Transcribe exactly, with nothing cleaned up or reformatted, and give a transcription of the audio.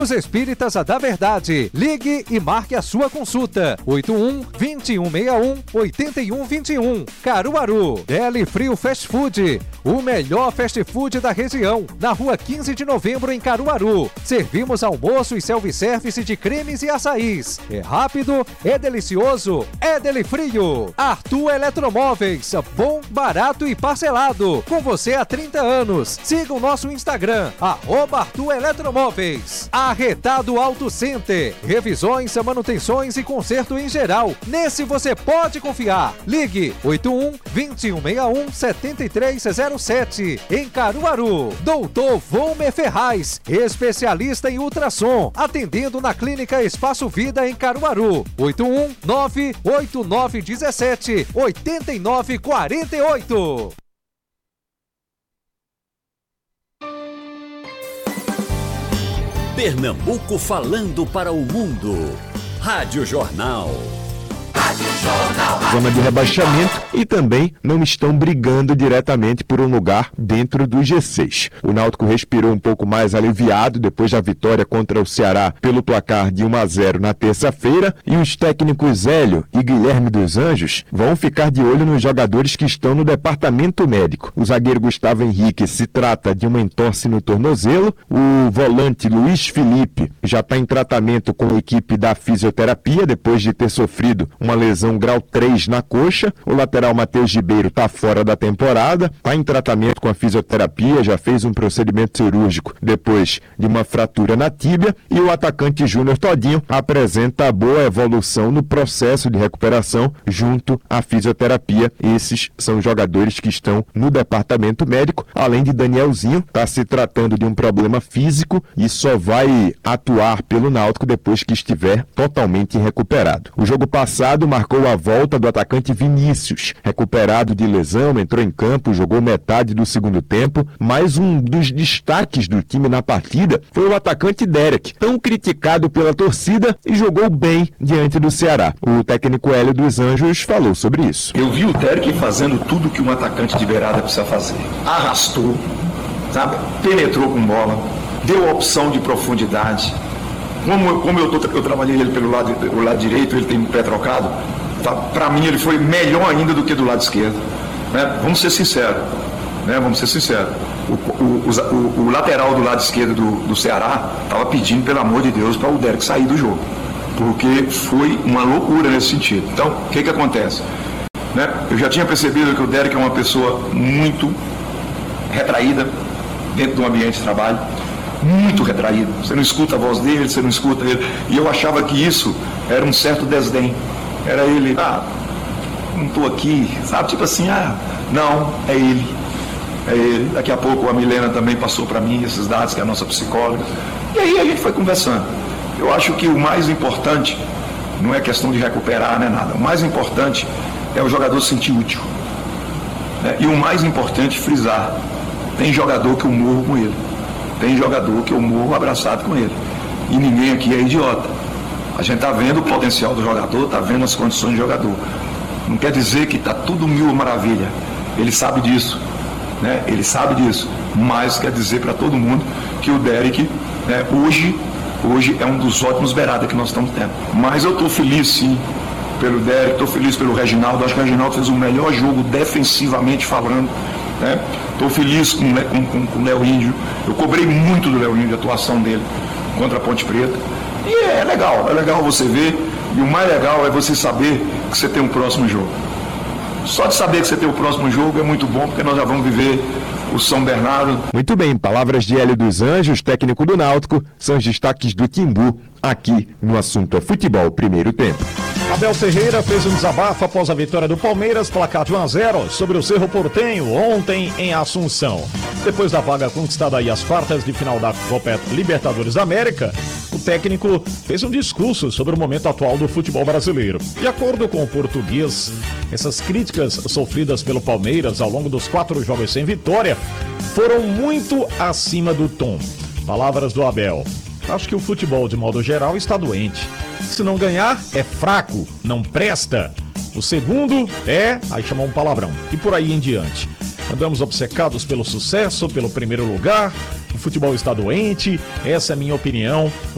Os Espíritas da Verdade. Ligue e marque a sua consulta. oito um, dois um seis um, oito um dois um. Caruaru. Deli Frio Fast Food. O melhor fast food da região. Na rua quinze de novembro, em Caruaru. Servimos almoço e self-service de cremes e açaís. É rápido, é delicioso, é Deli Frio. Arthur Eletromóveis. Bom, barato e parcelado. Com você há trinta anos. Siga o nosso Instagram, arroba Arthur Eletromóveis. Arretado Auto Center. Revisões, manutenções e conserto em geral. Nesse você pode confiar. Ligue oito um, dois um seis um, sete três zero sete. Em Caruaru. Doutor Volmer Ferraz, especialista em ultrassom. Atendendo na Clínica Espaço Vida em Caruaru. oito um nove oito nove um sete oito nove quatro oito. Pernambuco falando para o mundo. Rádio Jornal. Zona de rebaixamento e também não estão brigando diretamente por um lugar dentro do G seis. O Náutico respirou um pouco mais aliviado depois da vitória contra o Ceará pelo placar de um a zero na terça-feira, e os técnicos Hélio e Guilherme dos Anjos vão ficar de olho nos jogadores que estão no departamento médico. O zagueiro Gustavo Henrique se trata de uma entorse no tornozelo, o volante Luiz Felipe já está em tratamento com a equipe da fisioterapia depois de ter sofrido uma lesão grau três na coxa. O lateral Matheus Ribeiro está fora da temporada, está em tratamento com a fisioterapia, já fez um procedimento cirúrgico depois de uma fratura na tíbia, e o atacante Júnior Todinho apresenta boa evolução no processo de recuperação junto à fisioterapia. Esses são jogadores que estão no departamento médico, além de Danielzinho, está se tratando de um problema físico e só vai atuar pelo Náutico depois que estiver totalmente recuperado. O jogo passado marcou a volta do atacante Vinícius, recuperado de lesão, entrou em campo, jogou metade do segundo tempo, mas um dos destaques do time na partida foi o atacante Derek, tão criticado pela torcida, e jogou bem diante do Ceará. O técnico Hélio dos Anjos falou sobre isso. Eu vi o Derek fazendo tudo que um atacante de beirada precisa fazer. Arrastou, sabe? Penetrou com bola, deu a opção de profundidade. Como, como eu, tô, eu trabalhei ele pelo lado, pelo lado direito, ele tem um pé trocado, tá? Para mim ele foi melhor ainda do que do lado esquerdo. Né? Vamos ser sinceros. Né? Vamos ser sinceros. O, o, o, o lateral do lado esquerdo do, do Ceará estava pedindo, pelo amor de Deus, para o Derek sair do jogo. Porque foi uma loucura nesse sentido. Então, o que, que acontece? Né? Eu já tinha percebido que o Derek é uma pessoa muito retraída dentro do ambiente de trabalho. Muito retraído, você não escuta a voz dele, você não escuta ele, e eu achava que isso era um certo desdém, era ele, ah, não estou aqui, sabe, tipo assim, ah, não, é ele, é ele. Daqui a pouco a Milena também passou para mim esses dados, que é a nossa psicóloga, e aí a gente foi conversando. Eu acho que o mais importante não é questão de recuperar, não é nada, o mais importante é o jogador se sentir útil, né? E o mais importante, frisar, tem jogador que eu morro com ele. Tem jogador que eu morro abraçado com ele. E ninguém aqui é idiota. A gente está vendo o potencial do jogador, está vendo as condições do jogador. Não quer dizer que está tudo mil maravilha. Ele sabe disso. Né? Ele sabe disso. Mas quer dizer para todo mundo que o Derek, né, hoje, hoje é um dos ótimos beiradas que nós estamos tendo. Mas eu estou feliz sim pelo Derek, estou feliz pelo Reginaldo. Acho que o Reginaldo fez o melhor jogo defensivamente falando. Estou né? feliz com, com, com, com o Léo Índio. Eu cobrei muito do Léo Índio, a atuação dele contra a Ponte Preta. E é legal, é legal você ver. E o mais legal é você saber que você tem um próximo jogo. Só de saber que você tem o próximo jogo é muito bom, porque nós já vamos viver o São Bernardo. Muito bem, palavras de Hélio dos Anjos, técnico do Náutico, são os destaques do Timbu, aqui no Assunto é Futebol, primeiro tempo. Abel Ferreira fez um desabafo após a vitória do Palmeiras, placar de um a zero, sobre o Cerro Porteño, ontem em Assunção. Depois da vaga conquistada aí às quartas de final da Copa Libertadores da América, o técnico fez um discurso sobre o momento atual do futebol brasileiro. De acordo com o português, essas críticas sofridas pelo Palmeiras ao longo dos quatro jogos sem vitória foram muito acima do tom. Palavras do Abel. Acho que o futebol, de modo geral, está doente. Se não ganhar, é fraco, não presta. O segundo é... aí chamou um palavrão. E por aí em diante. Andamos obcecados pelo sucesso, pelo primeiro lugar. O futebol está doente. Essa é a minha opinião.